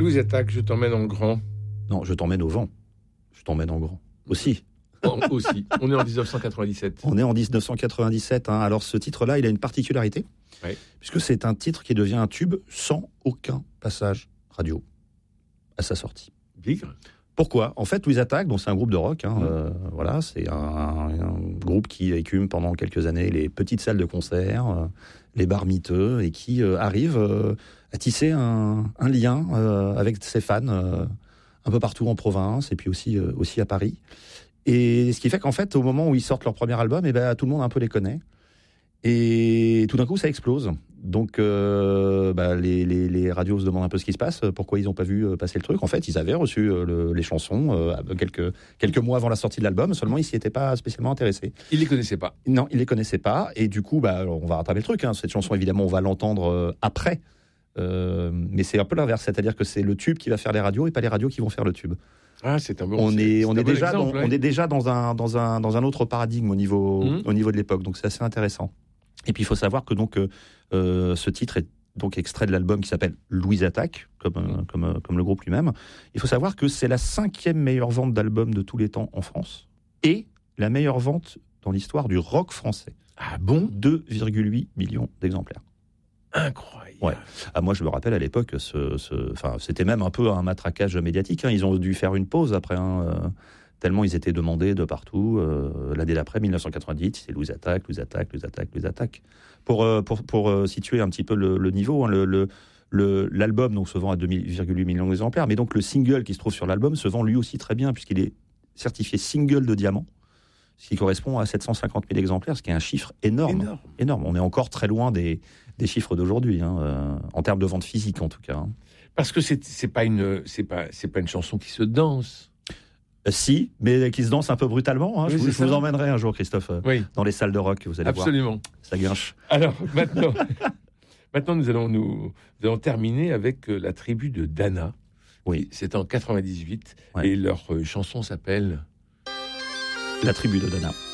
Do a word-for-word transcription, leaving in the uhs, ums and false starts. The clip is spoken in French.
Louise Attaque, je t'emmène en grand. Non, je t'emmène au vent. Je t'emmène en grand. Aussi. En, aussi. On est en dix-neuf cent quatre-vingt-dix-sept. On est en dix-neuf cent quatre-vingt-dix-sept. Hein. Alors, ce titre-là, il a une particularité. Oui. Puisque c'est un titre qui devient un tube sans aucun passage radio à sa sortie. Bigre. Pourquoi ? En fait, Louise Attaque, donc c'est un groupe de rock. Hein, mmh. euh, voilà, c'est un, un groupe qui écume pendant quelques années les petites salles de concert, euh, les bars miteux, et qui euh, arrive euh, à tisser un, un lien euh, avec ses fans euh, un peu partout en province et puis aussi euh, aussi à Paris. Et ce qui fait qu'en fait, au moment où ils sortent leur premier album, eh ben tout le monde un peu les connaît. Et tout d'un coup, ça explose. Donc, euh, bah, les, les, les radios se demandent un peu ce qui se passe, pourquoi ils n'ont pas vu passer le truc. En fait, ils avaient reçu euh, le, les chansons euh, quelques, quelques mois avant la sortie de l'album, seulement ils s'y étaient pas spécialement intéressés. Ils ne les connaissaient pas. Non, ils les connaissaient pas. Et du coup, bah, on va rattraper le truc. Hein. Cette chanson, évidemment, on va l'entendre euh, après. Euh, mais c'est un peu l'inverse, c'est-à-dire que c'est le tube qui va faire les radios et pas les radios qui vont faire le tube. Ah, c'est un bon. On est, c'est, on c'est est déjà, exemple, dans, ouais. on est déjà dans un, dans un, dans un autre paradigme au niveau, mmh. au niveau de l'époque. Donc c'est assez intéressant. Et puis il faut savoir que donc euh, ce titre est donc extrait de l'album qui s'appelle Louise Attaque, comme, euh, mmh. comme, euh, comme le groupe lui-même. Il faut savoir que c'est la cinquième meilleure vente d'album de tous les temps en France et la meilleure vente dans l'histoire du rock français. Ah bon ? deux virgule huit millions d'exemplaires. Incroyable. Ouais. Ah, moi, je me rappelle à l'époque, ce, ce, enfin, c'était même un peu un matraquage médiatique. Hein. Ils ont dû faire une pause après, hein, euh, tellement ils étaient demandés de partout. Euh, l'année d'après, dix-neuf cent quatre-vingt-dix, c'est Louise Attaque, Louise Attaque, Louise Attaque, Louise Attaque. Pour, euh, pour, pour euh, situer un petit peu le, le niveau, hein, le, le, le, l'album donc, se vend à deux virgule huit millions d'exemplaires, mais donc le single qui se trouve sur l'album se vend lui aussi très bien, puisqu'il est certifié single de diamant, ce qui correspond à sept cent cinquante mille exemplaires, ce qui est un chiffre énorme. Énorme. énorme. On est encore très loin des, des chiffres d'aujourd'hui, hein, euh, en termes de vente physique en tout cas. Hein. Parce que c'est, c'est pas une, c'est pas, c'est pas une chanson qui se danse. Euh, si, mais qui se danse un peu brutalement. Hein. Oui, je, vous, je ça. vous emmènerai un jour, Christophe, euh, oui. dans les salles de rock, vous allez Absolument. voir. Ça guinche. Alors maintenant, maintenant nous allons nous, nous allons terminer avec euh, la tribu de Dana. Oui. C'est en quatre-vingt-dix-huit ouais. et leur euh, chanson s'appelle La tribu de Dana.